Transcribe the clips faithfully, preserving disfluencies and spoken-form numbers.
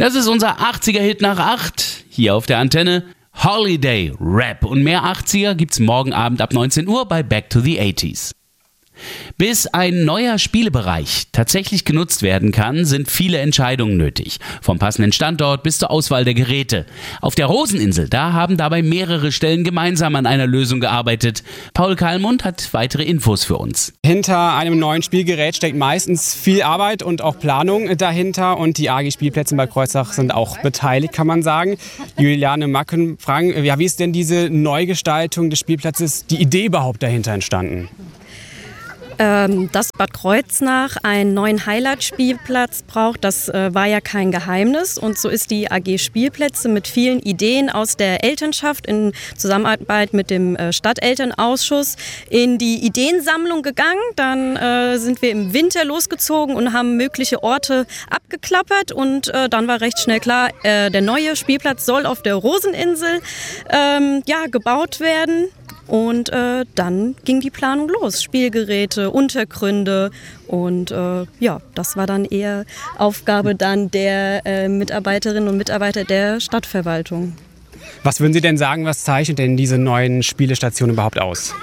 Das ist unser achtziger-Hit nach acht, hier auf der Antenne. Holiday Rap und mehr achtziger gibt's morgen Abend ab neunzehn Uhr bei Back to the eighties. Bis ein neuer Spielebereich tatsächlich genutzt werden kann, sind viele Entscheidungen nötig. Vom passenden Standort bis zur Auswahl der Geräte. Auf der Roseninsel, da haben dabei mehrere Stellen gemeinsam an einer Lösung gearbeitet. Paul Kallmund hat weitere Infos für uns. Hinter einem neuen Spielgerät steckt meistens viel Arbeit und auch Planung dahinter. Und die A G Spielplätze in Bad Kreuznach sind auch beteiligt, kann man sagen. Juliane Macken fragen, ja, wie ist denn diese Neugestaltung des Spielplatzes, die Idee überhaupt dahinter entstanden? Dass Bad Kreuznach einen neuen Highlight-Spielplatz braucht, das äh, war ja kein Geheimnis. Und so ist die A G Spielplätze mit vielen Ideen aus der Elternschaft in Zusammenarbeit mit dem äh, Stadtelternausschuss in die Ideensammlung gegangen. Dann äh, sind wir im Winter losgezogen und haben mögliche Orte abgeklappert. Und äh, dann war recht schnell klar, äh, der neue Spielplatz soll auf der Roseninsel ähm, ja, gebaut werden. Und äh, dann ging die Planung los. Spielgeräte, Untergründe und äh, ja, das war dann eher Aufgabe dann der äh, Mitarbeiterinnen und Mitarbeiter der Stadtverwaltung. Was würden Sie denn sagen, was zeichnet denn diese neuen Spielestationen überhaupt aus?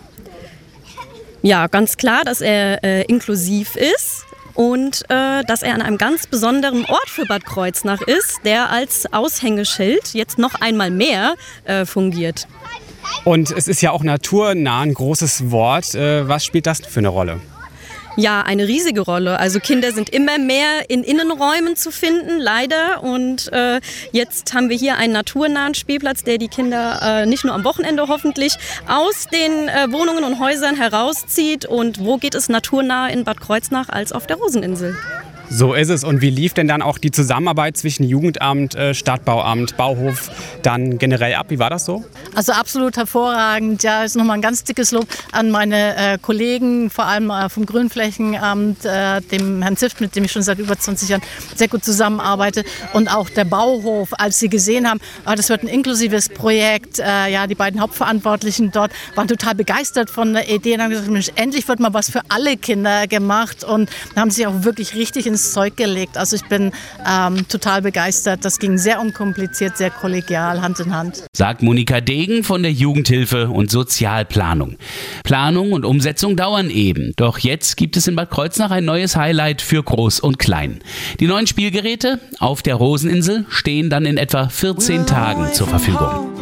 Ja, ganz klar, dass er äh, inklusiv ist. Und äh, dass er an einem ganz besonderen Ort für Bad Kreuznach ist, der als Aushängeschild jetzt noch einmal mehr äh, fungiert. Und es ist ja auch naturnah ein großes Wort. Was spielt das für eine Rolle? Ja, eine riesige Rolle. Also Kinder sind immer mehr in Innenräumen zu finden, leider. Und äh, jetzt haben wir hier einen naturnahen Spielplatz, der die Kinder äh, nicht nur am Wochenende hoffentlich aus den äh, Wohnungen und Häusern herauszieht. Und wo geht es naturnah in Bad Kreuznach als auf der Roseninsel? So ist es. Und wie lief denn dann auch die Zusammenarbeit zwischen Jugendamt, Stadtbauamt, Bauhof dann generell ab? Wie war das so? Also absolut hervorragend. Ja, ist nochmal ein ganz dickes Lob an meine äh, Kollegen, vor allem äh, vom Grünflächenamt, äh, dem Herrn Zift, mit dem ich schon seit über zwanzig Jahren sehr gut zusammenarbeite. Und auch der Bauhof, als sie gesehen haben, ah, das wird ein inklusives Projekt. Äh, ja, die beiden Hauptverantwortlichen dort waren total begeistert von der Idee und haben gesagt, Mensch, endlich wird mal was für alle Kinder gemacht. Und haben sich auch wirklich richtig ins Zeug gelegt. Also ich bin ähm, total begeistert. Das ging sehr unkompliziert, sehr kollegial, Hand in Hand. Sagt Monika Degen von der Jugendhilfe und Sozialplanung. Planung und Umsetzung dauern eben. Doch jetzt gibt es in Bad Kreuznach ein neues Highlight für Groß und Klein. Die neuen Spielgeräte auf der Roseninsel stehen dann in etwa vierzehn Tagen zur Verfügung.